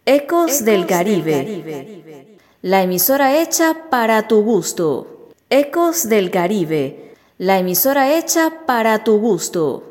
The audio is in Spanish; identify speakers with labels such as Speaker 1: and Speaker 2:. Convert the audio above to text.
Speaker 1: Ecos del Caribe, la emisora hecha para tu gusto. Ecos del Caribe, la emisora hecha para tu gusto.